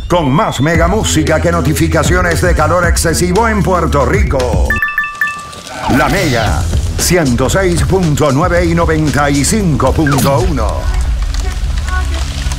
con más mega música que notificaciones de calor excesivo en Puerto Rico. La Mega 106.9 y 95.1.